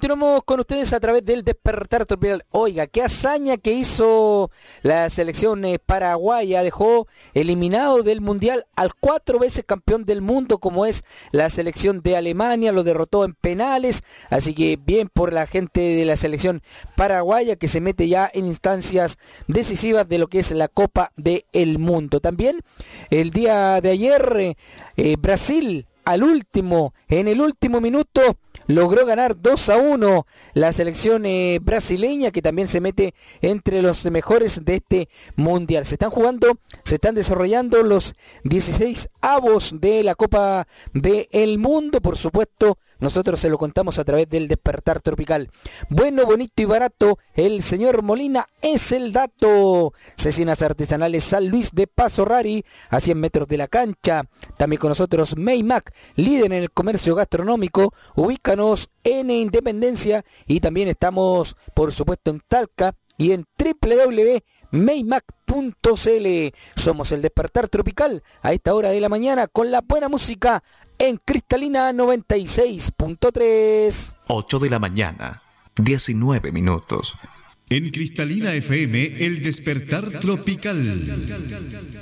continuamos con ustedes a través del Despertar Tropical. Oiga, qué hazaña que hizo la selección paraguaya. Dejó eliminado del Mundial al 4 veces campeón del mundo, como es la selección de Alemania. Lo derrotó en penales. Así que bien por la gente de la selección paraguaya, que se mete ya en instancias decisivas de lo que es la Copa del Mundo. También el día de ayer, Brasil en el último minuto, logró ganar 2-1 la selección brasileña, que también se mete entre los mejores de este mundial. Se están desarrollando los 16 avos de la Copa del Mundo. Por supuesto, nosotros se lo contamos a través del Despertar Tropical. Bueno, bonito y barato, el señor Molina es el dato. Cecinas artesanales San Luis de Paso Rari, a 100 metros de la cancha. También con nosotros Maymac, líder en el comercio gastronómico. Ubícanos en Independencia, y también estamos, por supuesto, en Talca y en www.maymac.cl. Somos el Despertar Tropical a esta hora de la mañana, con la buena música en Cristalina 96.3. 8 de la mañana, 19 minutos. En Cristalina FM, el Despertar Tropical.